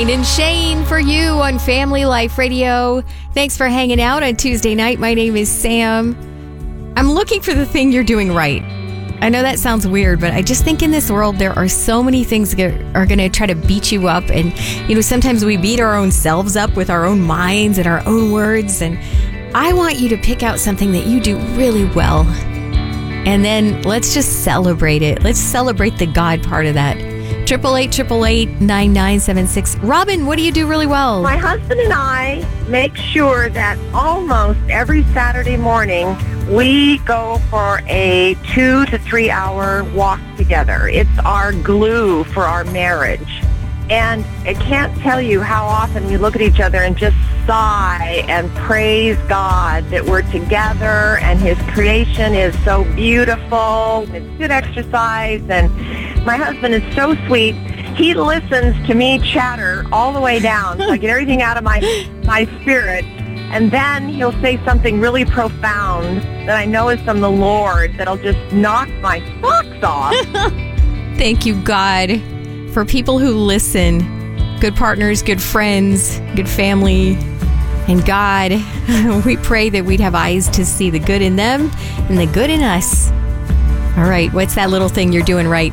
Zane and Shane for you on Family Life Radio. Thanks for hanging out on Tuesday night. My name is Sam. I'm looking for the thing you're doing right. I know that sounds weird, but I just think in this world there are so many things that are going to try to beat you up. And, sometimes we beat our own selves up with our own minds and our own words. And I want you to pick out something that you do really well. And then let's just celebrate it. Let's celebrate the God part of that. 888-888-9976. Robin, what do you do really well? My husband and I make sure that almost every Saturday morning we go for a 2 to 3 hour walk together. It's our glue for our marriage. And I can't tell you how often we look at each other and just sigh and praise God that we're together and His creation is so beautiful. It's good exercise. And my husband is so sweet. He listens to me chatter all the way down, so I get everything out of my spirit. And then he'll say something really profound that I know is from the Lord that'll just knock my socks off. Thank you, God, for people who listen. Good partners, good friends, good family. And God, we pray that we'd have eyes to see the good in them and the good in us. All right, what's that little thing you're doing right?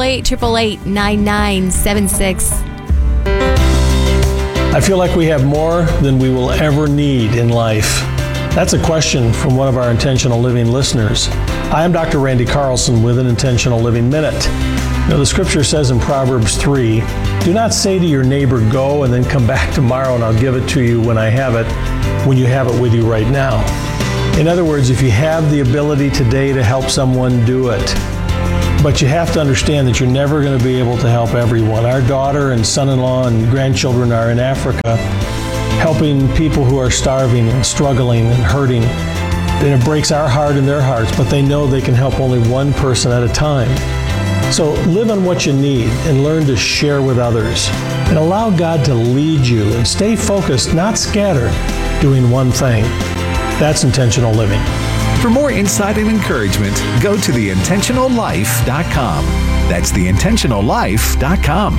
888-888-9976. I feel like we have more than we will ever need in life. That's a question from one of our Intentional Living listeners. I am Dr. Randy Carlson with an Intentional Living Minute. The scripture says in Proverbs 3, do not say to your neighbor, go and then come back tomorrow and I'll give it to you when I have it, when you have it with you right now. In other words, if you have the ability today to help someone, do it. But you have to understand that you're never going to be able to help everyone. Our daughter and son-in-law and grandchildren are in Africa helping people who are starving and struggling and hurting. And it breaks our heart and their hearts, but they know they can help only one person at a time. So live on what you need and learn to share with others. And allow God to lead you and stay focused, not scattered, doing one thing. That's intentional living. For more insight and encouragement, go to theintentionallife.com. That's theintentionallife.com.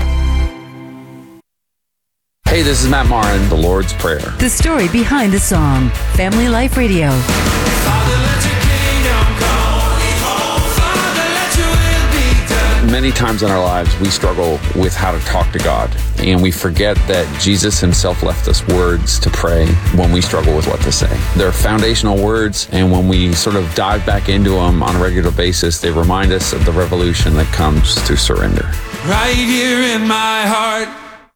Hey, this is Matt Marin, The Lord's Prayer. The story behind the song, Family Life Radio. Many times in our lives, we struggle with how to talk to God, and we forget that Jesus himself left us words to pray when we struggle with what to say. They're foundational words, and when we sort of dive back into them on a regular basis, they remind us of the revolution that comes through surrender. Right here in my heart.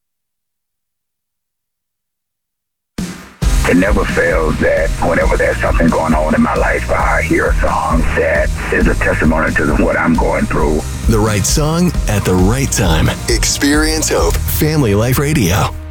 It never fails that whenever there's something going on in my life, I hear a song that is a testimony to what I'm going through. The right song at the right time. Experience Hope. Family Life Radio.